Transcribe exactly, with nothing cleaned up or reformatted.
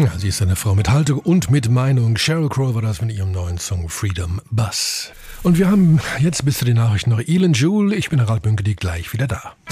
Ja, sie ist eine Frau mit Haltung und mit Meinung. Sheryl Crow war das mit ihrem neuen Song Freedom Bus. Und wir haben jetzt bis zu den Nachrichten noch Elin Jewel. Ich bin Harald Bünke, die gleich wieder da.